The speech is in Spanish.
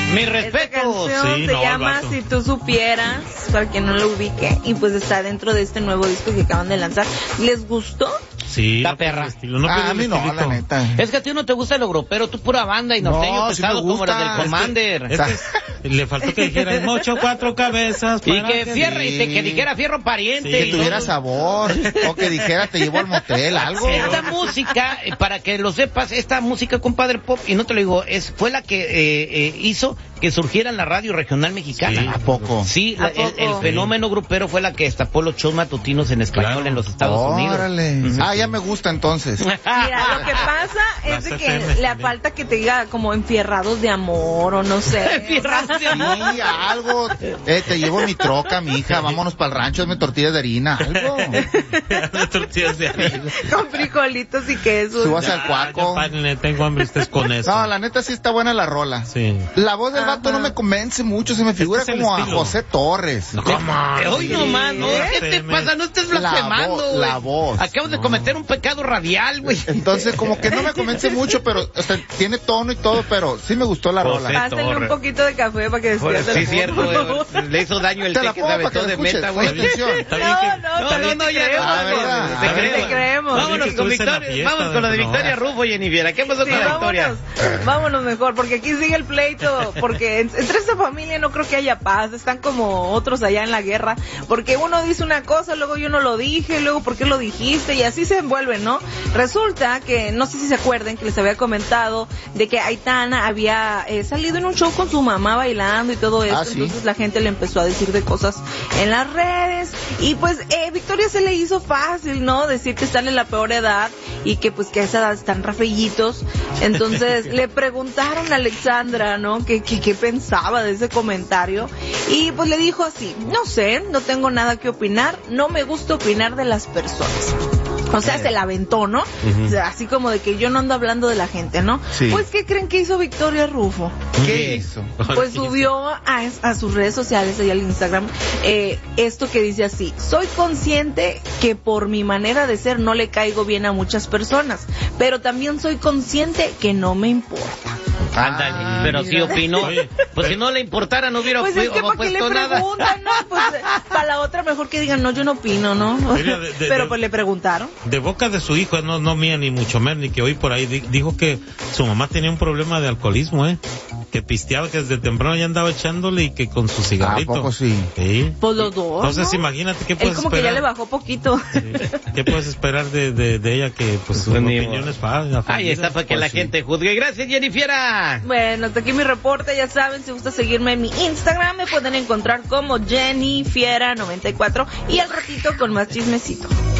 Mi respeto. Esta canción se llama Si tú supieras, para quien no lo ubique, y pues está dentro de este nuevo disco que acaban de lanzar. ¿Les gustó? Sí, la perra. A mí no, la neta. Es que a ti no te gusta lo europeo, tú pura banda y norteño pesado sí como las del Commander. Le faltó que dijera mocho 4 cabezas. Y que que dijera fierro pariente. Sí, que tuviera sabor. O que dijera te llevo al motel, algo. Esta música, para que lo sepas, esta música, compadre Pop, y no te lo digo, fue la que hizo que surgiera en la radio regional mexicana. Sí, ¿A poco? Sí, el fenómeno grupero fue la que destapó los shows matutinos en español en los Estados Unidos. Órale. Ya me gusta entonces. Mira, lo que pasa es de que le falta que te diga como enfierrados de amor o no sé. Enfierrados de amor. Sí, algo. Te llevo mi troca, mi hija, vámonos para el rancho, hazme tortillas de harina, algo. Tortillas de harina. Con frijolitos y queso. Subas al cuaco. Tengo hambre, estés con eso. No, la neta sí está buena la rola. Sí. La voz del vato no me convence mucho, se me figura como a José Torres. Hoy nomás, ¿no? ¿Qué te pasa? No estés blasfemando, güey. La voz. Acabas de cometer un pecado radial, güey. Entonces, como que no me convence mucho, pero tiene tono y todo, pero sí me gustó la rola. Pásenle un poquito de café para que despierte. Sí, cierto. Le hizo daño el té que se aventó de meta, güey. No, ya te creemos. Vámonos con Victoria. Vamos con lo de Victoria Rufo, Jennifer. ¿Qué pasó con la Victoria? Vámonos mejor, porque aquí sigue el pleito. Porque entre esta familia no creo que haya paz. Están como otros allá en la guerra. Porque uno dice una cosa, luego yo no lo dije, luego ¿por qué lo dijiste? Y así se envuelven, ¿no? Resulta que, no sé si se acuerdan, que les había comentado de que Aitana había salido en un show con su mamá bailando y todo eso. ¿Sí? Entonces la gente le empezó a decir de cosas en las redes. Y pues Victoria se le hizo fácil, ¿no? Decir que están en la peor edad y que pues que a esa edad están rafeillitos. Entonces le preguntaron a Alexandra, ¿no? ¿Qué pensaba de ese comentario? Y pues le dijo así: no sé, no tengo nada que opinar, no me gusta opinar de las personas. O sea, se la aventó, ¿no? O sea, así como de que yo no ando hablando de la gente, ¿no? Sí. Pues, ¿qué creen que hizo Victoria Rufo? ¿Qué hizo? Pues subió a sus redes sociales, ahí al Instagram, esto que dice así: soy consciente que por mi manera de ser no le caigo bien a muchas personas, pero también soy consciente que no me importa. Ándale, pero sí opinó. Pues si no le importara no hubiera pues es que ¿para qué le preguntan? No, pues para la otra mejor que digan, no, yo no opino, ¿no? Pero pues le preguntaron. De boca de su hijo, no mía ni mucho menos, ni que hoy por ahí dijo que su mamá tenía un problema de alcoholismo, que pisteaba, que desde temprano ya andaba echándole y que con su cigarrito. ¿A poco sí? Sí. Pues los dos, entonces ¿no? Imagínate qué puedes esperar. Él como esperar. que ya le bajó poquito. Sí. ¿Qué puedes esperar de ella que pues su opinión es fácil? Ahí está para que la gente juzgue. Gracias, Jennifer. Bueno, hasta aquí mi reporte, ya saben, si gusta seguirme en mi Instagram, me pueden encontrar como Jennifiera94 y al ratito con más chismecito.